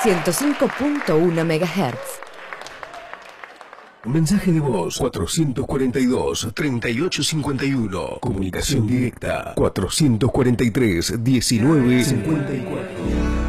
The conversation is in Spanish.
105.1 MHz. Mensaje de voz 442-3851. Comunicación directa 443-1954.